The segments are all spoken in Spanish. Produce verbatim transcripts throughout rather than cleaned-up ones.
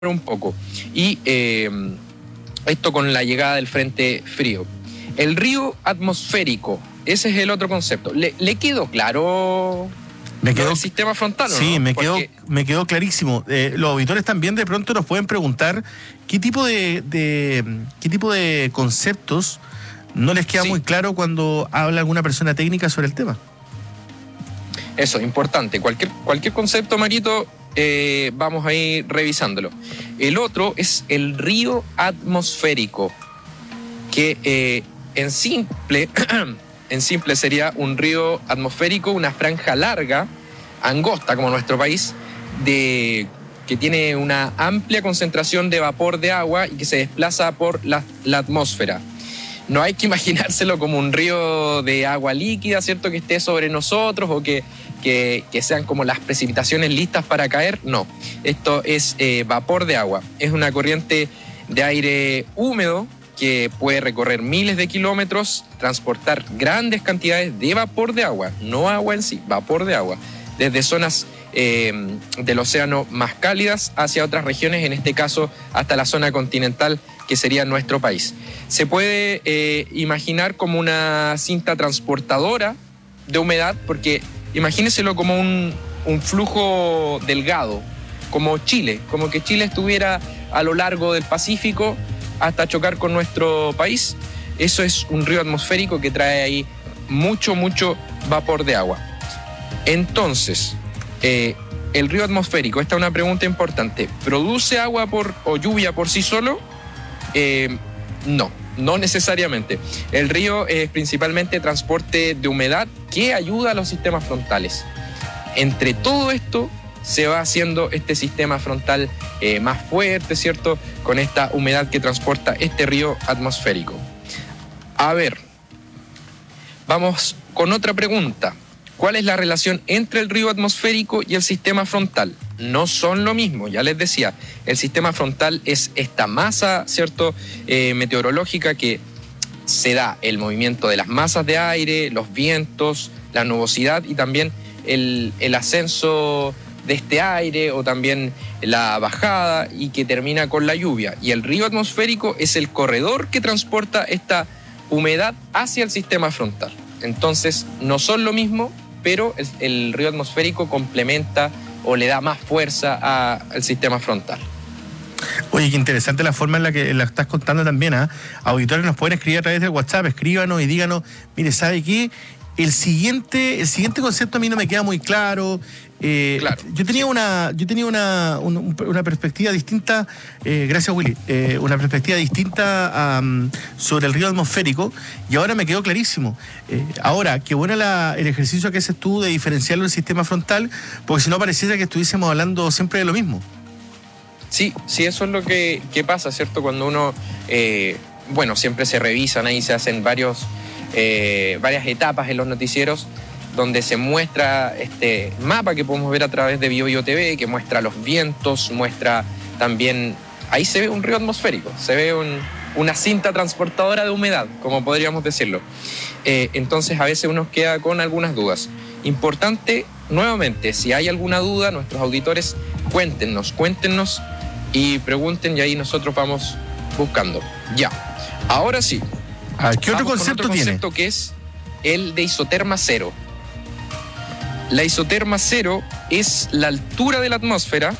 un poco. Y eh, esto con la llegada del frente frío. El río atmosférico, ese es el otro concepto. ¿Le, le quedó claro me quedó, el sistema frontal? Sí, ¿o no? me, Porque... quedó, me quedó clarísimo. Eh, los auditores también de pronto nos pueden preguntar qué tipo de, de, qué tipo de conceptos no les queda sí. muy claro cuando habla alguna persona técnica sobre el tema. Eso, importante. Cualquier, cualquier concepto, Marito, eh, vamos a ir revisándolo. El otro es el río atmosférico, que eh, en simple, en simple sería un río atmosférico, una franja larga, angosta como nuestro país, de, que tiene una amplia concentración de vapor de agua y que se desplaza por la, la atmósfera. No hay que imaginárselo como un río de agua líquida, ¿cierto?, que esté sobre nosotros o que, que, que sean como las precipitaciones listas para caer. No, esto es eh, vapor de agua. Es una corriente de aire húmedo que puede recorrer miles de kilómetros, transportar grandes cantidades de vapor de agua, no agua en sí, vapor de agua, desde zonas eh, del océano más cálidas hacia otras regiones, en este caso hasta la zona continental, que sería nuestro país. Se puede eh, imaginar como una cinta transportadora de humedad, porque imagíneselo como un, un flujo delgado, como Chile, como que Chile estuviera a lo largo del Pacífico hasta chocar con nuestro país. Eso es un río atmosférico que trae ahí mucho, mucho vapor de agua. Entonces, eh, el río atmosférico, esta es una pregunta importante, ¿produce agua por, o lluvia por sí solo? Eh, no, no necesariamente. El río es principalmente transporte de humedad que ayuda a los sistemas frontales. Entre todo esto se va haciendo este sistema frontal eh, más fuerte, ¿cierto?, con esta humedad que transporta este río atmosférico. A ver, vamos con otra pregunta. ¿Cuál es la relación entre el río atmosférico y el sistema frontal? No son lo mismo, ya les decía. El sistema frontal es esta masa, ¿cierto?, eh, meteorológica que se da el movimiento de las masas de aire, los vientos, la nubosidad y también el, el ascenso de este aire o también la bajada y que termina con la lluvia. Y el río atmosférico es el corredor que transporta esta humedad hacia el sistema frontal. Entonces, no son lo mismo, pero el, el río atmosférico complementa o le da más fuerza a, al sistema frontal. Oye, qué interesante la forma en la que la estás contando también, ¿eh? Auditores nos pueden escribir a través del WhatsApp, escríbanos y díganos, mire, ¿sabe qué? El siguiente, el siguiente concepto a mí no me queda muy claro. Eh, claro, yo tenía sí. una, yo tenía una, una, una perspectiva distinta, eh, gracias Willy, eh, una perspectiva distinta um, sobre el río atmosférico y ahora me quedó clarísimo. Eh, ahora, qué bueno la, el ejercicio que haces tú de diferenciarlo del sistema frontal, porque si no pareciera que estuviésemos hablando siempre de lo mismo. Sí, sí, eso es lo que, que pasa, ¿cierto? Cuando uno, eh, bueno, siempre se revisan ahí, se hacen varios, eh, varias etapas en los noticieros, donde se muestra este mapa que podemos ver a través de Bio Bio T V, que muestra los vientos, muestra también, ahí se ve un río atmosférico, se ve un, una cinta transportadora de humedad, como podríamos decirlo. Eh, entonces a veces uno queda con algunas dudas. Importante, nuevamente, si hay alguna duda, nuestros auditores, cuéntenos, cuéntenos y pregunten y ahí nosotros vamos buscando. Ya, ahora sí. A ver, ¿qué otro concepto, otro tiene? concepto que es el de isoterma cero. La isoterma cero es la altura de la atmósfera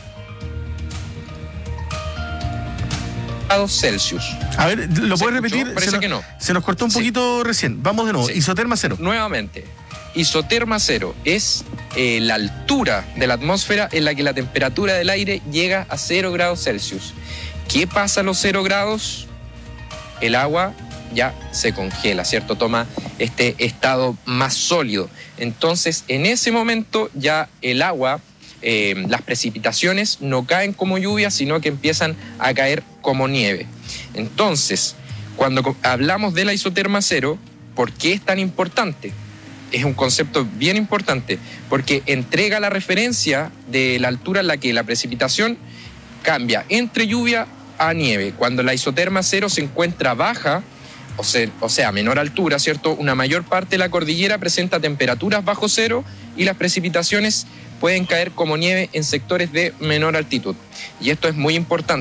grados Celsius. A ver, ¿lo puedes repetir? Parece se nos, que no. Se nos cortó un sí. poquito recién. Vamos de nuevo. Sí. Isoterma cero. Nuevamente. Isoterma cero es eh, la altura de la atmósfera en la que la temperatura del aire llega a cero grados Celsius. ¿Qué pasa a los cero grados? El agua ya se congela, ¿cierto? Toma este estado más sólido. Entonces, en ese momento ya el agua, eh, las precipitaciones no caen como lluvia, sino que empiezan a caer como nieve. Entonces, cuando hablamos de la isoterma cero, ¿por qué es tan importante? Es un concepto bien importante, porque entrega la referencia de la altura en la que la precipitación cambia entre lluvia a nieve. Cuando la isoterma cero se encuentra baja, O sea, o sea, a menor altura, ¿cierto? Una mayor parte de la cordillera presenta temperaturas bajo cero y las precipitaciones pueden caer como nieve en sectores de menor altitud. Y esto es muy importante.